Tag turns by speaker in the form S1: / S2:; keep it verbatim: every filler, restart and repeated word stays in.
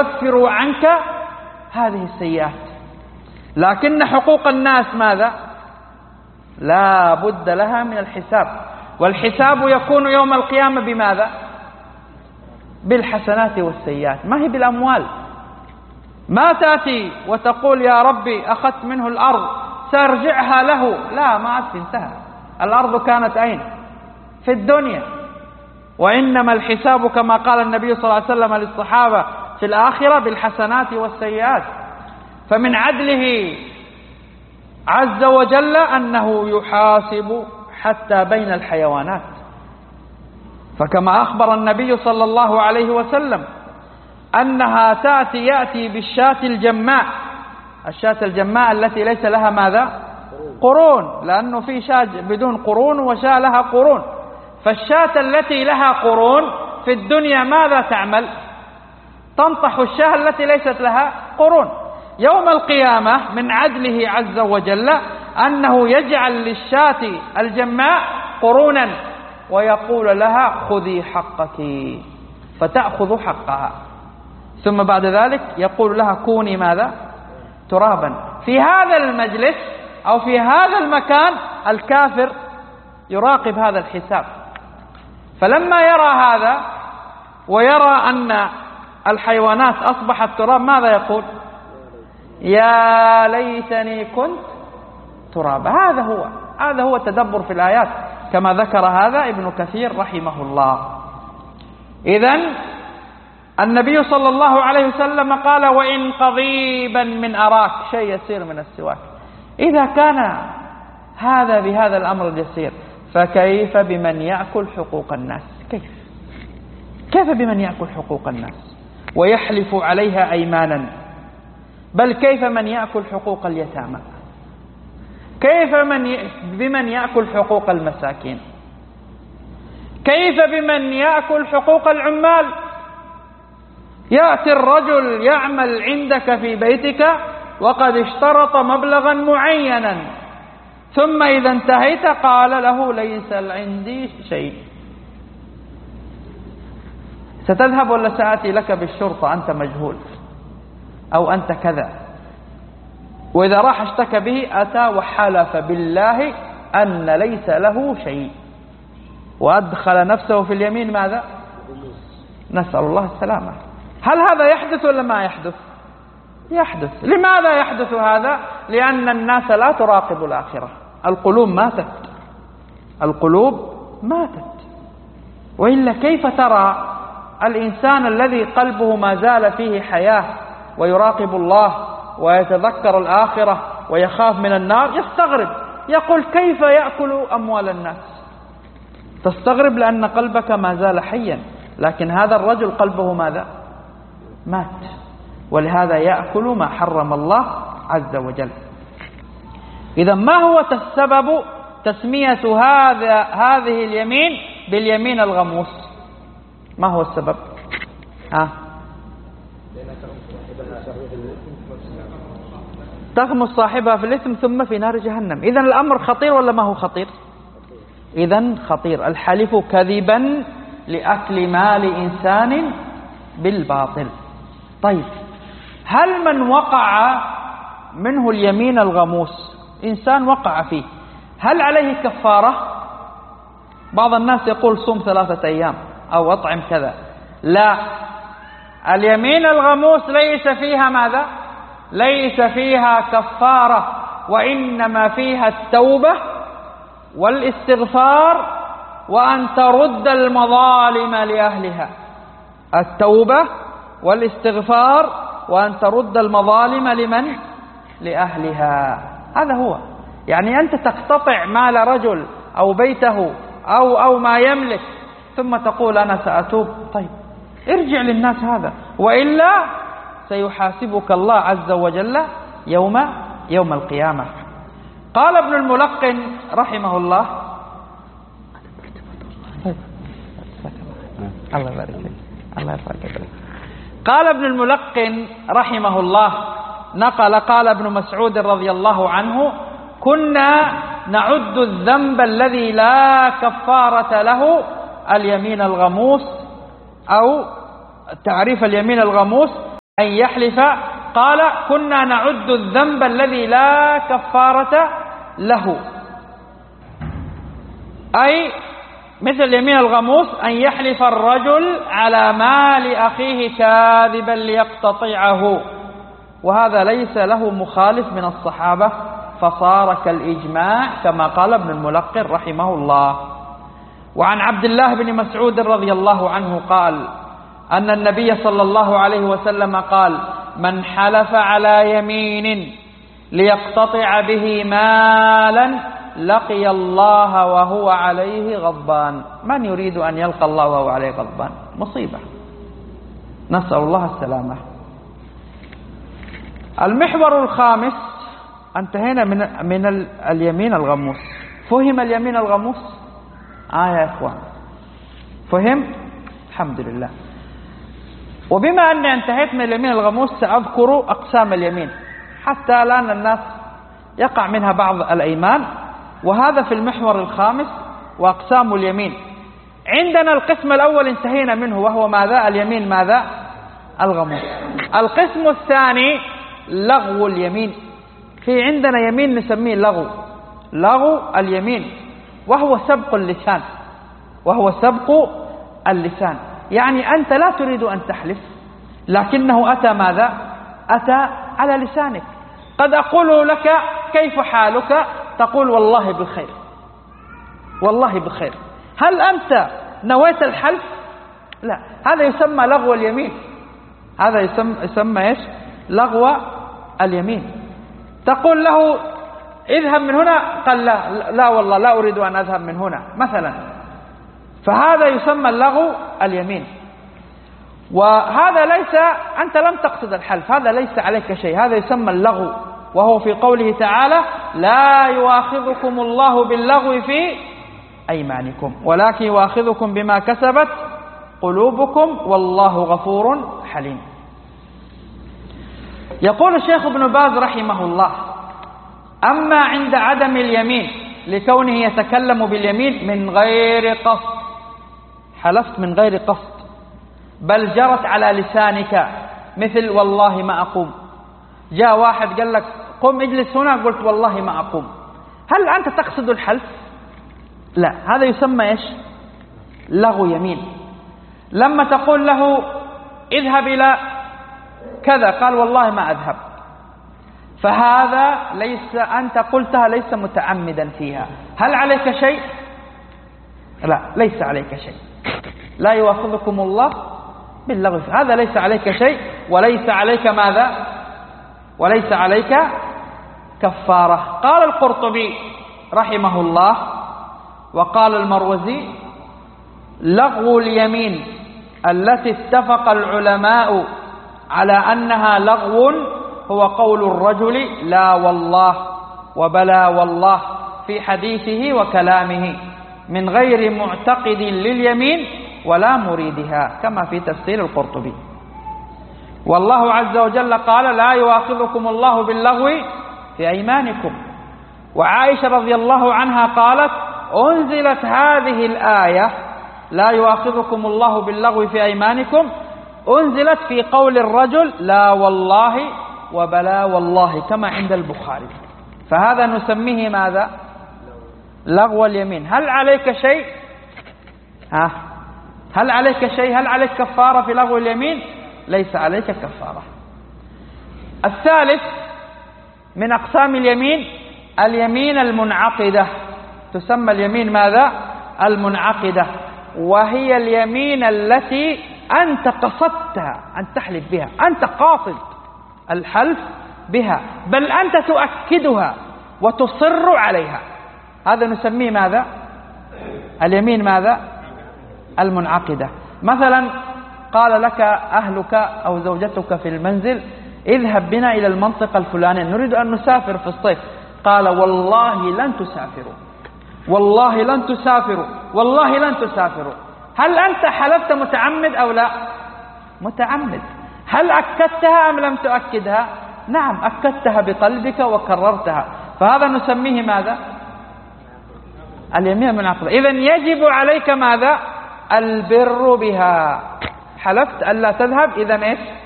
S1: يكفر عنك هذه السيئات. لكن حقوق الناس ماذا؟ لا بد لها من الحساب، والحساب يكون يوم القيامة بماذا؟ بالحسنات والسيئات، ما هي بالأموال. ما تأتي وتقول يا ربي أخذت منه الأرض سأرجعها له، لا، ما عاد انتهى. الأرض كانت أين؟ في الدنيا. وإنما الحساب كما قال النبي صلى الله عليه وسلم للصحابة في الآخرة بالحسنات والسيئات. فمن عدله عز وجل أنه يحاسب حتى بين الحيوانات، فكما أخبر النبي صلى الله عليه وسلم أنها تأتي يأتي بالشاة الجماء، الشاة الجماء التي ليس لها ماذا؟ قرون، لأنه في شاة بدون قرون وشاة لها قرون. فالشاة التي لها قرون في الدنيا ماذا تعمل؟ تنطح الشاة التي ليست لها قرون. يوم القيامة من عدله عز وجل أنه يجعل للشاة الجماء قرونا ويقول لها خذي حقك، فتأخذ حقها، ثم بعد ذلك يقول لها كوني ماذا؟ ترابا. في هذا المجلس أو في هذا المكان الكافر يراقب هذا الحساب، فلما يرى هذا ويرى أن الحيوانات أصبحت تراب ماذا يقول؟ يا ليتني كنت ترابا. هذا هو هذا هو التدبر في الآيات كما ذكر هذا ابن كثير رحمه الله. إذن النبي صلى الله عليه وسلم قال وإن قضيبا من أراك، شيء يسير من السواك. إذا كان هذا بهذا الأمر اليسير فكيف بمن يأكل حقوق الناس؟ كيف كيف بمن يأكل حقوق الناس ويحلف عليها أيمانا؟ بل كيف من يأكل حقوق اليتامى؟ كيف من ي... بمن يأكل حقوق المساكين؟ كيف بمن يأكل حقوق العمال؟ يأتي الرجل يعمل عندك في بيتك وقد اشترط مبلغا معينا، ثم إذا انتهيت قال له ليس عندي شيء. ستذهب ولا سآتي لك بالشرطة أنت مجهول أو أنت كذا؟ وإذا راح اشتكى به أتى وحلف بالله أن ليس له شيء وأدخل نفسه في اليمين ماذا؟ نسأل الله السلامة. هل هذا يحدث ولا ما يحدث؟ يحدث. لماذا يحدث هذا؟ لأن الناس لا تراقب الآخرة، القلوب ماتت، القلوب ماتت. وإلا كيف ترى الإنسان الذي قلبه ما زال فيه حياة ويراقب الله ويتذكر الآخرة ويخاف من النار يستغرب، يقول كيف يأكل أموال الناس؟ تستغرب لأن قلبك ما زال حيا، لكن هذا الرجل قلبه ماذا؟ مات، ولهذا يأكل ما حرم الله عز وجل. إذا ما هو السبب تسمية هذا هذه اليمين باليمين الغموس؟ ما هو السبب؟ ها؟ تغمس صاحبها في الإثم ثم في نار جهنم. إذن الأمر خطير ولا ما هو خطير؟ إذن خطير. الحلف كذبا لأكل مال إنسان بالباطل. طيب، هل من وقع منه اليمين الغموس، إنسان وقع فيه، هل عليه كفارة؟ بعض الناس يقول صوم ثلاثة أيام أو أطعم كذا. لا، اليمين الغموس ليس فيها ماذا؟ ليس فيها كفارة، وإنما فيها التوبة والاستغفار وأن ترد المظالم لأهلها. التوبة والاستغفار وأن ترد المظالم لمن؟ لأهلها. هذا هو. يعني أنت تقتطع مال رجل أو بيته أو أو ما يملك ثم تقول أنا سأتوب. طيب، ارجع للناس هذا، وإلا سيحاسبك الله عز وجل يوم يوم القيامة. قال ابن الملقن رحمه الله، الله يبارك فيك، الله يرفعك. قال ابن الملقن رحمه الله، نقل قال ابن مسعود رضي الله عنه: كنا نعد الذنب الذي لا كفارة له اليمين الغموس، أو تعريف اليمين الغموس أن يحلف قال كنا نعد الذنب الذي لا كفارة له، أي مثل يمين الغموس أن يحلف الرجل على مال أخيه كاذبا ليقتطعه، وهذا ليس له مخالف من الصحابة فصار كالإجماع كما قال ابن الملقن رحمه الله. وعن عبد الله بن مسعود رضي الله عنه قال أن النبي صلى الله عليه وسلم قال من حلف على يمين ليقتطع به مالا لقي الله وهو عليه غضبان. من يريد أن يلقى الله وهو عليه غضبان؟ مصيبة، نسأل الله السلامة. المحور الخامس، انتهينا من من اليمين الغموس. فهم اليمين الغموس؟ آه يا إخوان، فهم؟ الحمد لله. وبما أني انتهيت من اليمين الغموس سأذكر أقسام اليمين حتى الآن الناس يقع منها بعض الأيمان، وهذا في المحور الخامس وأقسام اليمين. عندنا القسم الأول انتهينا منه وهو ماذا؟ اليمين ماذا؟ الغموس. القسم الثاني لغو اليمين. في عندنا يمين نسميه لغو، لغو اليمين، وهو سبق اللسان، وهو سبق اللسان. يعني أنت لا تريد أن تحلف لكنه أتى ماذا؟ أتى على لسانك. قد أقول لك كيف حالك؟ تقول والله بخير، والله بخير. هل أنت نويت الحلف؟ لا، هذا يسمى لغو اليمين، هذا يسمى, يسمى إيش؟ لغو اليمين. تقول له اذهب من هنا، قال لا لا والله لا أريد أن أذهب من هنا مثلا، فهذا يسمى اللغو اليمين. وهذا ليس، أنت لم تقصد الحلف، هذا ليس عليك شيء، هذا يسمى اللغو، وهو في قوله تعالى لا يؤاخذكم الله باللغو في أيمانكم ولكن يؤاخذكم بما كسبت قلوبكم والله غفور حليم. يقول الشيخ ابن باز رحمه الله أما عند عدم اليمين لكونه يتكلم باليمين من غير قصد، حلفت من غير قصد بل جرت على لسانك، مثل والله ما أقوم. جاء واحد قال لك قم اجلس هنا، قلت والله ما أقوم، هل أنت تقصد الحلف؟ لا، هذا يسمى إيش؟ لغو يمين. لما تقول له اذهب إلى كذا قال والله ما أذهب، فهذا ليس، أنت قلتها ليس متعمدا فيها، هل عليك شيء؟ لا، ليس عليك شيء، لا يؤاخذكم الله باللغو، هذا ليس عليك شيء، وليس عليك ماذا؟ وليس عليك كفارة. قال القرطبي رحمه الله وقال المروزي لغو اليمين التي اتفق العلماء على أنها لغو هو قول الرجل لا والله وبلا والله في حديثه وكلامه من غير معتقد لليمين ولا مريدها، كما في تفسير القرطبي. والله عز وجل قال لا يؤاخذكم الله باللغو في أيمانكم. وعائشة رضي الله عنها قالت أنزلت هذه الآية لا يؤاخذكم الله باللغو في أيمانكم، أنزلت في قول الرجل لا والله وبلا والله كما عند البخاري، فهذا نسميه ماذا؟ لغو اليمين. هل عليك شيء؟ ها؟ هل عليك شيء؟ هل عليك كفارة في لغو اليمين؟ ليس عليك كفارة. الثالث من أقسام اليمين اليمين المنعقدة، تسمى اليمين ماذا؟ المنعقدة، وهي اليمين التي أنت قصدتها أن تحلف بها، أنت قاصد الحلف بها بل أنت تؤكدها وتصر عليها، هذا نسميه ماذا؟ اليمين ماذا؟ المنعقدة. مثلا قال لك أهلك أو زوجتك في المنزل اذهب بنا إلى المنطقة الفلانية، نريد أن نسافر في الصيف، قال والله لن تسافروا، والله لن تسافروا، والله لن تسافروا. هل أنت حلفت متعمد أو لا؟ متعمد. هل أكدتها أم لم تؤكدها؟ نعم، أكدتها بقلبك وكررتها، فهذا نسميه ماذا؟ اليمين المنعقدة. إذن يجب عليك ماذا؟ البر بها. حلفت ألا تذهب، إذن إيش؟